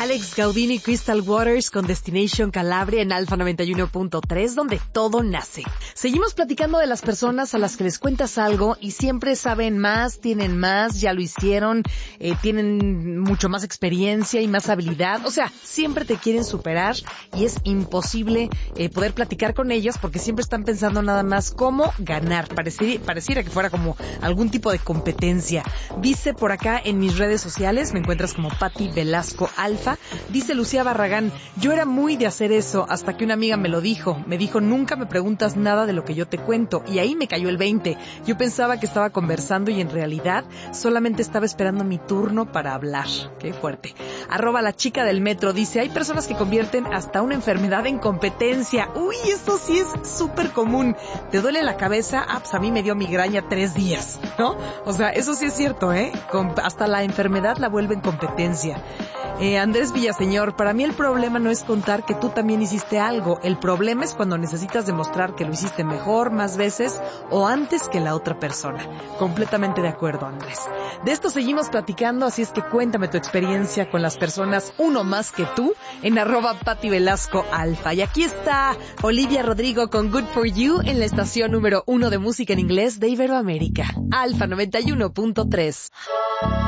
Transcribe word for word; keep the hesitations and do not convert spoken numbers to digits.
Alex Gaudini y Crystal Waters con Destination Calabria en Alfa noventa y uno punto tres, donde todo nace. Seguimos platicando de las personas a las que les cuentas algo y siempre saben más, tienen más, ya lo hicieron, eh, tienen mucho más experiencia y más habilidad. O sea, siempre te quieren superar y es imposible eh, poder platicar con ellos porque siempre están pensando nada más cómo ganar. Pareciera, pareciera que fuera como algún tipo de competencia. Dice por acá en mis redes sociales, me encuentras como Patti Velasco Alfa. Dice Lucía Barragán, yo era muy de hacer eso hasta que una amiga me lo dijo. Me dijo, nunca me preguntas nada de lo que yo te cuento. Y ahí me cayó el veinte. Yo pensaba que estaba conversando y en realidad solamente estaba esperando mi turno para hablar. Qué fuerte. Arroba la chica del metro dice, hay personas que convierten hasta una enfermedad en competencia. Uy, esto sí es súper común. ¿Te duele la cabeza? Ah, pues a mí me dio migraña tres días, ¿no? O sea, eso sí es cierto, ¿eh? Con, hasta la enfermedad la vuelven competencia. Eh, Andrés Villaseñor, para mí el problema no es contar que tú también hiciste algo. El problema es cuando necesitas demostrar que lo hiciste mejor, más veces o antes que la otra persona. Completamente de acuerdo, Andrés. De esto seguimos platicando, así es que cuéntame tu experiencia con las personas uno más que tú en arroba Patti Velasco Alfa. Y aquí está Olivia Rodrigo con Good For You en la estación número uno de música en inglés de Iberoamérica. Alfa noventa y uno punto tres.